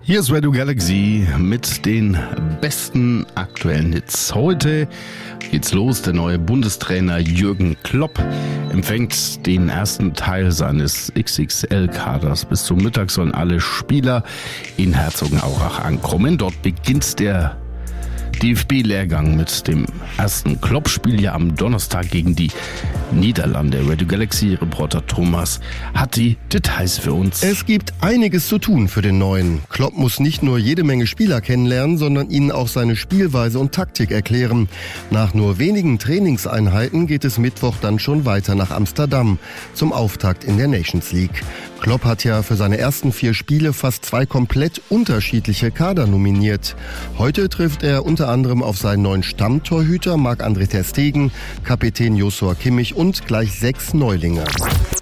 Hier ist Radio Galaxy mit den besten aktuellen Hits. Heute geht's los. Der neue Bundestrainer Jürgen Klopp empfängt den ersten Teil seines XXL-Kaders. Bis zum Mittag sollen alle Spieler in Herzogenaurach ankommen. Dort beginnt der DFB-Lehrgang mit dem ersten Klopp-Spiel ja am Donnerstag gegen die Niederlande. Radio Galaxy-Reporter Thomas hat die Details für uns. Es gibt einiges zu tun für den Neuen. Klopp muss nicht nur jede Menge Spieler kennenlernen, sondern ihnen auch seine Spielweise und Taktik erklären. Nach nur wenigen Trainingseinheiten geht es Mittwoch dann schon weiter nach Amsterdam zum Auftakt in der Nations League. Klopp hat ja für seine ersten 4 Spiele fast 2 komplett unterschiedliche Kader nominiert. Heute trifft er unter anderem auf seinen neuen Stammtorhüter Marc-André ter Stegen, Kapitän Joshua Kimmich und gleich 6 Neulinge.